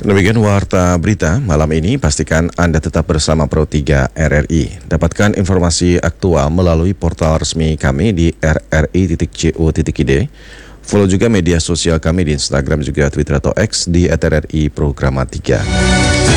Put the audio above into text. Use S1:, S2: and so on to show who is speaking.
S1: Demikian warta berita malam ini. Pastikan Anda tetap bersama Pro 3 RRI. Dapatkan informasi aktual melalui portal resmi kami di rri.co.id. Follow juga media sosial kami di Instagram juga Twitter atau X di @RRI Programa 3.